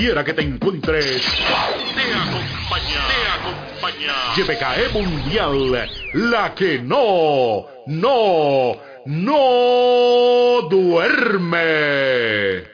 quiera que te encuentres, te acompaña. YPKE Mundial, la que no duerme.